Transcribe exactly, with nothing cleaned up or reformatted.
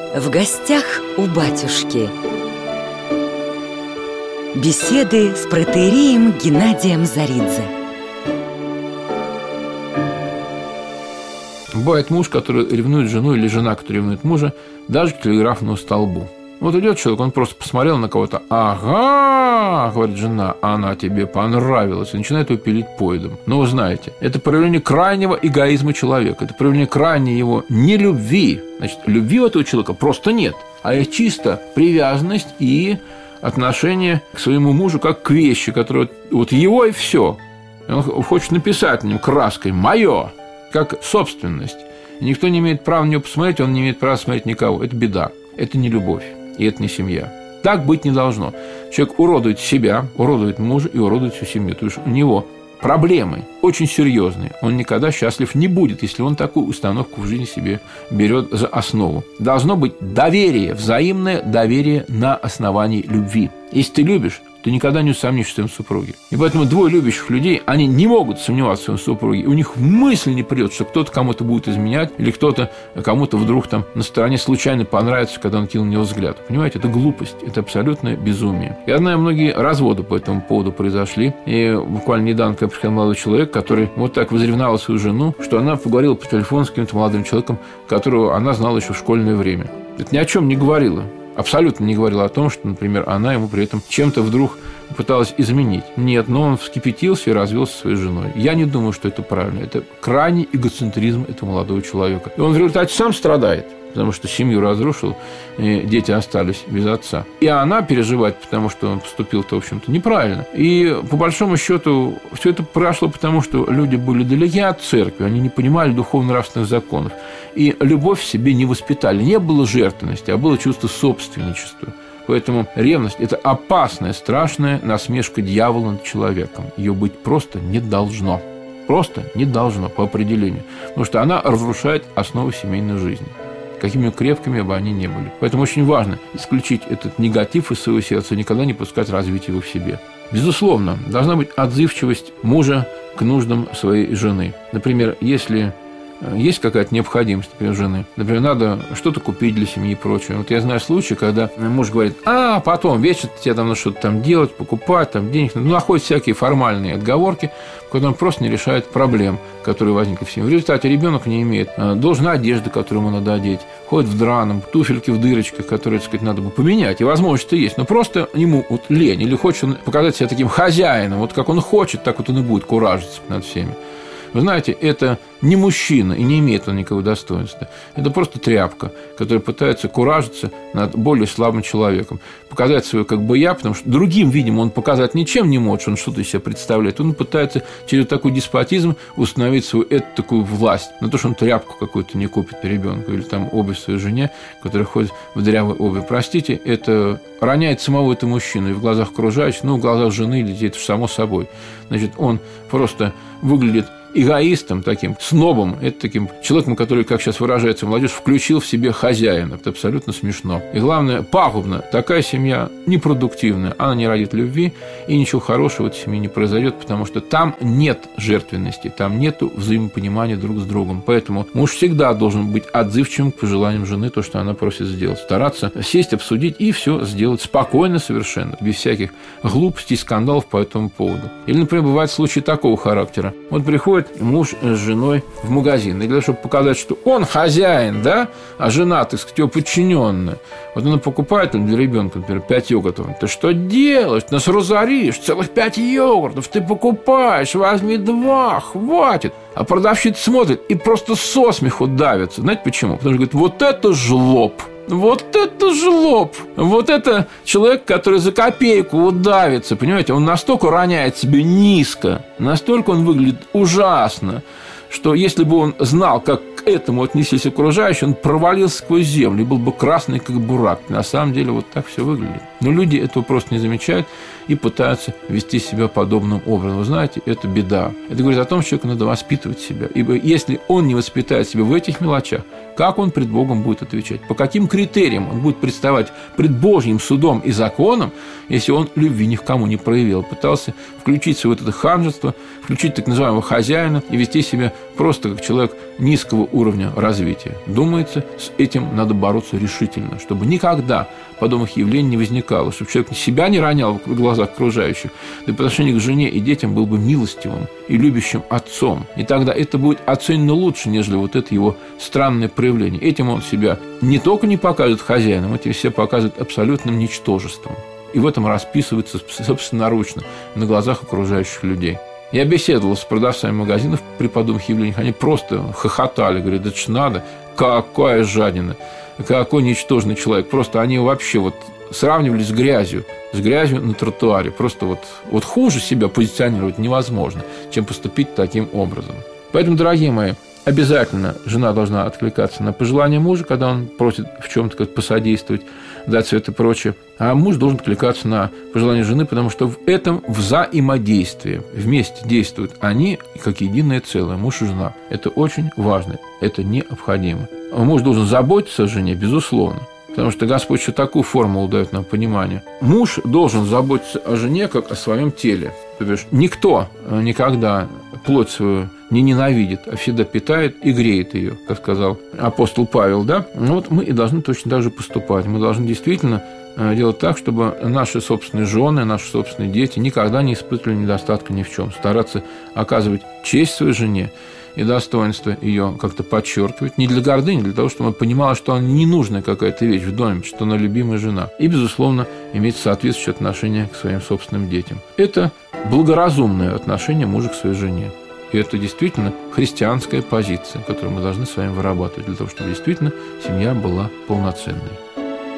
В гостях у батюшки. Беседы с протоиереем Геннадием Заридзе. Бывает муж, который ревнует жену, или жена, которая ревнует мужа, даже к телеграфному столбу. Вот идет человек, он просто посмотрел на кого-то. «Ага», — говорит жена, — «она тебе понравилась», и начинает его пилить поедом. Но вы знаете, это проявление крайнего эгоизма человека, это проявление крайней его нелюбви. Значит, любви у этого человека просто нет, а есть чисто привязанность и отношение к своему мужу как к вещи, которая вот его и все. Он хочет написать на нем краской «моё», как собственность. И никто не имеет права на него посмотреть, он не имеет права смотреть никого. Это беда, это не любовь. И это не семья. Так быть не должно. Человек уродует себя, уродует мужа и уродует всю семью. То есть у него проблемы очень серьезные. Он никогда счастлив не будет, если он такую установку в жизни себе берет за основу. Должно быть доверие, взаимное доверие на основании любви. Если ты любишь, ты никогда не усомнишься в своем супруге. И поэтому двое любящих людей, они не могут сомневаться в своем супруге. У них мысль не придет, что кто-то кому-то будет изменять, или кто-то кому-то вдруг там на стороне случайно понравится, когда он кинул на него взгляд. Понимаете, это глупость, это абсолютное безумие. Я знаю, многие разводы по этому поводу произошли. И буквально недавно, когда приходил молодой человек, который вот так возревновал свою жену, что она поговорила по телефону с каким-то молодым человеком, которого она знала еще в школьное время. Это ни о чем не говорило. Абсолютно не говорила о том, что, например, она ему при этом чем-то вдруг пыталась изменить. Нет, но он вскипятился и развелся со своей женой. Я не думаю, что это правильно. Это крайний эгоцентризм этого молодого человека. И он в результате сам страдает, потому что семью разрушил, и дети остались без отца. И она переживает, потому что он поступил-то, в общем-то, неправильно. И, по большому счету, все это произошло потому, что люди были далеки от церкви, они не понимали духовно-нравственных законов. И любовь в себе не воспитали. Не было жертвенности, а было чувство собственничества. Поэтому ревность – это опасная, страшная насмешка дьявола над человеком. Ее быть просто не должно. Просто не должно по определению. Потому что она разрушает основу семейной жизни, какими крепкими бы они ни были. Поэтому очень важно исключить этот негатив из своего сердца и никогда не пускать развить его в себе. Безусловно, должна быть отзывчивость мужа к нуждам своей жены. Например, если есть какая-то необходимость, например, жены, например, надо что-то купить для семьи и прочее. Вот я знаю случаи, когда муж говорит: а потом вечер тебе там надо что-то там делать, покупать, там денег, ну, находят всякие формальные отговорки, когда он просто не решает проблем, которые возникли в семье. В результате ребенок не имеет должной одежды, которую ему надо одеть, ходит в драном, туфельки в дырочках, которые, так сказать, надо бы поменять, и возможность-то есть, но просто ему вот лень, или хочет он показать себя таким хозяином, вот как он хочет, так вот он и будет куражиться над всеми. Вы знаете, это не мужчина, и не имеет он никакого достоинства. Это просто тряпка, которая пытается куражиться над более слабым человеком. Показать свое как бы я, потому что другим, видимо, он показать ничем не может, что он что-то из себя представляет. Он пытается через такой деспотизм установить свою эту такую власть. На то, что он тряпку какую-то не купит ребенку, или там обувь своей жене, которая ходит в дырявой обуви. Простите, это роняет самого этого мужчину и в глазах окружающих, ну, в глазах жены или детей, это же само собой. Значит, он просто выглядит эгоистом таким, снобом, это таким человеком, который, как сейчас выражается молодежь, включил в себе хозяина. Это абсолютно смешно. И главное, пагубно. Такая семья непродуктивная, она не родит любви, и ничего хорошего в этой семье не произойдет, потому что там нет жертвенности, там нет взаимопонимания друг с другом. Поэтому муж всегда должен быть отзывчивым к пожеланиям жены, то, что она просит сделать. Стараться сесть, обсудить и все сделать спокойно совершенно, без всяких глупостей, скандалов по этому поводу. Или, например, бывают случаи такого характера. Вот приходит муж с женой в магазин, и для того, чтобы показать, что он хозяин, да, а жена, так сказать, его подчиненная. Вот она покупает для ребенка, например, пять йогуртов. Ты что делаешь? Нас разоришь, целых пять йогуртов ты покупаешь, возьми два, хватит. А продавщица смотрит и просто со смеху давится. Знаете почему? Потому что говорит: вот это жлоб. Вот это жлоб! Вот это человек, который за копейку удавится, понимаете? Он настолько роняет себя низко, настолько он выглядит ужасно, что если бы он знал, как к этому отнеслись окружающие, он провалился сквозь землю и был бы красный, как бурак. На самом деле вот так все выглядит. Но люди этого просто не замечают и пытаются вести себя подобным образом. Вы знаете, это беда. Это говорит о том, что человеку надо воспитывать себя. Ибо если он не воспитает себя в этих мелочах, как он пред Богом будет отвечать, по каким критериям он будет представать пред Божьим судом и законом, если он любви ни к кому не проявил, пытался включиться в вот это ханжество, включить так называемого хозяина и вести себя просто как человек низкого уровня развития. Думается, с этим надо бороться решительно, чтобы никогда подобных явлений не возникало, чтобы человек себя не ронял в глазах окружающих, да и по отношению к жене и детям был бы милостивым и любящим отцом. И тогда это будет оценено лучше, нежели вот это его странное проявление. Этим он себя не только не покажет хозяином, этим себя показывает абсолютным ничтожеством. И в этом расписывается собственноручно на глазах окружающих людей. Я беседовал с продавцами магазинов при подобных явлениях. Они просто хохотали, говорят, это ж надо, какая жадина, какой ничтожный человек. Просто они вообще вот сравнивали с грязью, с грязью на тротуаре. Просто вот, вот хуже себя позиционировать невозможно, чем поступить таким образом. Поэтому, дорогие мои, обязательно жена должна откликаться на пожелания мужа, когда он просит в чем-то посодействовать, дать совет и прочее. А муж должен откликаться на пожелания жены, потому что в этом взаимодействии вместе действуют они как единое целое, муж и жена. Это очень важно, это необходимо. Муж должен заботиться о жене, безусловно. Потому что Господь еще такую формулу дает нам понимание. Муж должен заботиться о жене, как о своем теле. То есть никто никогда плоть свою не ненавидит, а всегда питает и греет ее, как сказал апостол Павел. Да? Ну вот мы и должны точно так же поступать. Мы должны действительно делать так, чтобы наши собственные жены, наши собственные дети никогда не испытывали недостатка ни в чем. Стараться оказывать честь своей жене и достоинство ее как-то подчеркивать. Не для гордыни, а для того, чтобы она понимала, что она ненужная какая-то вещь в доме, что она любимая жена. И, безусловно, иметь соответствующее отношение к своим собственным детям. Это благоразумное отношение мужа к своей жене. И это действительно христианская позиция, которую мы должны с вами вырабатывать, для того, чтобы действительно семья была полноценной.